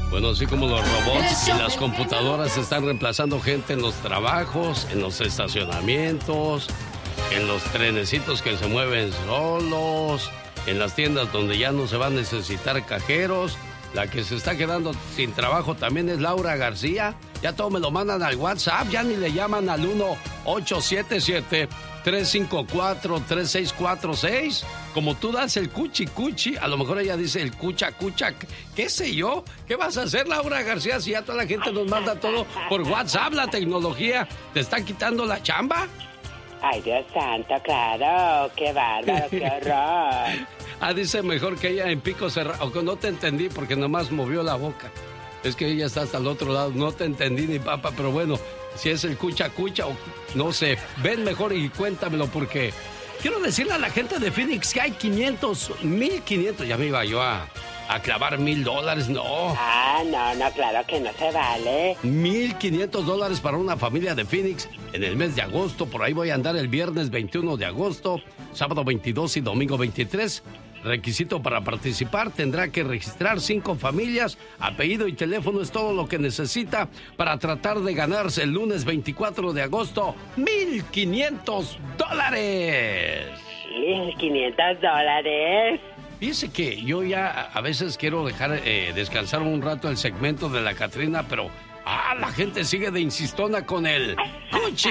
Bueno, así como los robots y las computadoras están reemplazando gente en los trabajos, en los estacionamientos, en los trenecitos que se mueven solos, en las tiendas donde ya no se va a necesitar cajeros. La que se está quedando sin trabajo también es Laura García. Ya todo me lo mandan al WhatsApp, ya ni le llaman al 1-877-354-3646. Como tú das el cuchi, a lo mejor ella dice el cucha, qué sé yo. ¿Qué vas a hacer, Laura García, si ya toda la gente nos manda todo por WhatsApp? La tecnología te está quitando la chamba. Ay, Dios santo, claro, qué bárbaro, qué horror. Dice mejor que ella en pico cerrado. Aunque no te entendí porque nomás movió la boca. Es que ella está hasta el otro lado. No te entendí ni papa, pero bueno, si es el cucha o no sé. Ven mejor y cuéntamelo porque quiero decirle a la gente de Phoenix que hay 1,500. Ya me iba yo a clavar $1,000, no. No, claro que no se vale. $1,500 para una familia de Phoenix en el mes de agosto. Por ahí voy a andar el viernes 21 de agosto, sábado 22 y domingo 23. Requisito para participar: tendrá que registrar 5 familias, apellido y teléfono es todo lo que necesita para tratar de ganarse el lunes 24 de agosto $1,500. $1,500. Fíjese que yo ya a veces quiero dejar descansar un rato el segmento de la Catrina, pero la gente sigue de insistona con el cuchi.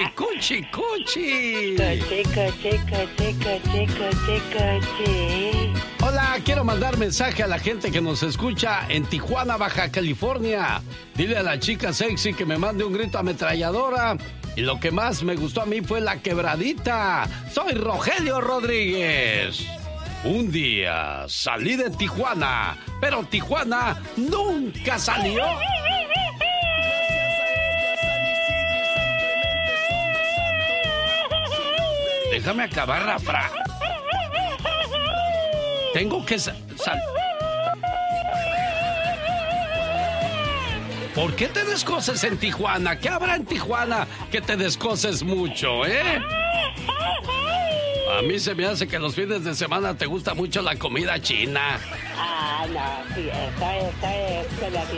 Hola, quiero mandar mensaje a la gente que nos escucha en Tijuana, Baja California. Dile a la chica sexy que me mande un grito ametralladora. Y lo que más me gustó a mí fue la quebradita. Soy Rogelio Rodríguez. Un día salí de Tijuana, pero Tijuana nunca salió. Déjame acabar la frase. Tengo que ¿Por qué te descoces en Tijuana? ¿Qué habrá en Tijuana que te descoces mucho, A mí se me hace que los fines de semana te gusta mucho la comida china. No, sí, esta es que la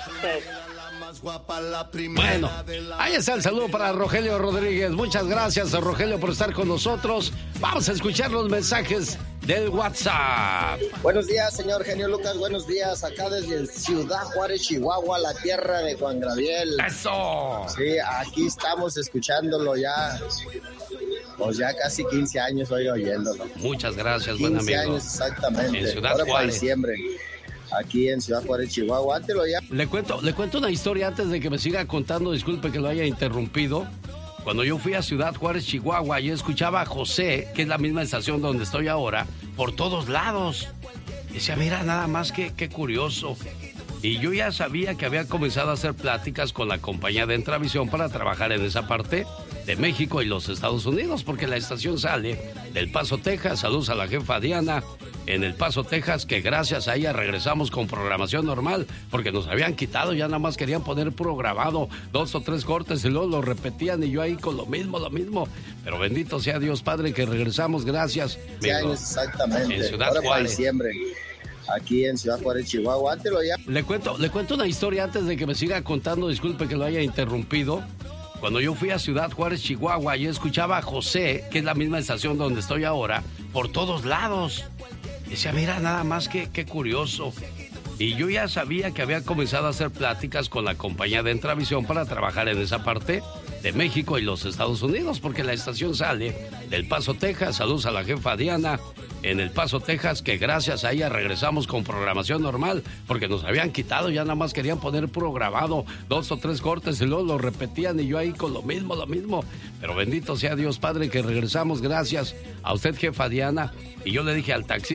Bueno, ahí está el saludo para Rogelio Rodríguez. Muchas gracias, Rogelio, por estar con nosotros. Vamos a escuchar los mensajes del WhatsApp. Buenos días, señor Genio Lucas. Buenos días, acá desde Ciudad Juárez, Chihuahua, la tierra de Juan Gabriel. ¡Eso! Sí, aquí estamos escuchándolo ya. Pues ya casi 15 años hoy oyéndolo. Muchas gracias, buen amigo. 15 años exactamente. En Ciudad Ahora Juárez. para diciembre. Aquí en Ciudad Juárez, Chihuahua. Antes lo ya. Le cuento una historia antes de que me siga contando. Disculpe que lo haya interrumpido. Cuando yo fui a Ciudad Juárez, Chihuahua, yo escuchaba a José, que es la misma estación donde estoy ahora, por todos lados. Decía, mira, nada más que curioso. Y yo ya sabía que había comenzado a hacer pláticas con la compañía de Entravisión para trabajar en esa parte de México y los Estados Unidos, porque la estación sale del Paso, Texas. Saludos a la jefa Diana en El Paso, Texas, que gracias a ella regresamos con programación normal, porque nos habían quitado, ya nada más querían poner programado 2 o 3 cortes y luego lo repetían y yo ahí con lo mismo. Pero bendito sea Dios Padre que regresamos, gracias. Sí, exactamente. En Ciudad Ahora Juárez. para diciembre. Aquí en Ciudad Juárez, Chihuahua. Antes lo ya. Le cuento una historia antes de que me siga contando. Disculpe que lo haya interrumpido. Cuando yo fui a Ciudad Juárez, Chihuahua, yo escuchaba a José, que es la misma estación donde estoy ahora, por todos lados. Decía, mira, nada más que curioso. Y yo ya sabía que había comenzado a hacer pláticas con la compañía de Entravisión para trabajar en esa parte de México y los Estados Unidos, porque la estación sale del Paso, Texas. Saludos a la jefa Diana en El Paso, Texas, que gracias a ella regresamos con programación normal, porque nos habían quitado, ya nada más querían poner programado 2 o 3 cortes y luego lo repetían y yo ahí con lo mismo. Pero bendito sea Dios Padre que regresamos, gracias a usted, jefa Diana. Y yo le dije al taxi,